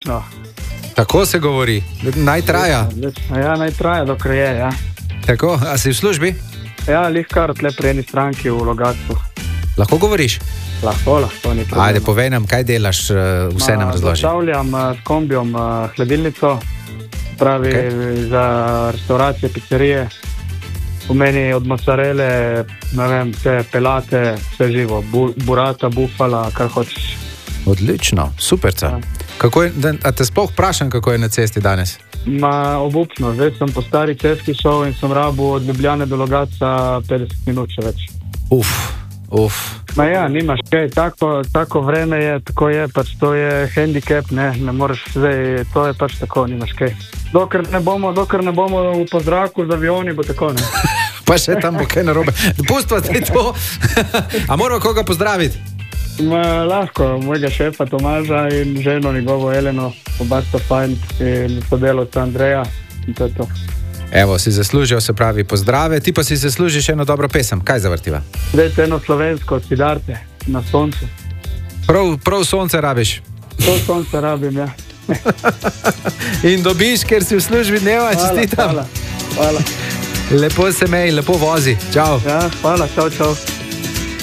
odlično. Tako se govori, naj traja. Ja, naj traja, dokler je, ja. Tako, a si v službi? Ja, lihkar tle pri eni stranki v Logatcu. Lahko govoriš? Lahko, ni problem. Ajde, povej nam, kaj delaš, vse nam razloži. Zastavljam s kombijom hladilnico, pravi za restauracije, pizzerije. V meni od mozzarele, ne vem, vse pelate, vse živo, burata, bufala, kar hočeš. Odlično, superca. Ja. A te sploh vprašam, kako je na cesti danes? Obupno, zdaj sem po stari cesti šel in sem rabil od Ljubljane do Logatca 50 minut še več. Ja, nimaš kaj, tako vreme je, tako je, pač to je handicap, ne moreš zdaj, to je pač tako, nimaš kaj. Dokler ne bomo v zraku z avioni, bo tako, ne. Pa še tam bo kaj narobe. Pustva te to. A moramo koga pozdraviti? Lahko, mojega šefa Tomaža in ženo njegovo Eleno, oba sta fajn in sodelavca Andreja in to je to. Evo, si zaslužil, se pravi, pozdrave, ti pa si zaslužiš eno dobro pesem. Kaj zavrtiva? Zdaj eno slovensko, Siddharte, Na soncu. Prav sonce rabiš? Prav sonce rabim, ja. In dobiš, ker si v službi dneva, čestitam. Hvala. Lepo se mej, lepo vozi. Čau. Ja, hvala, čau.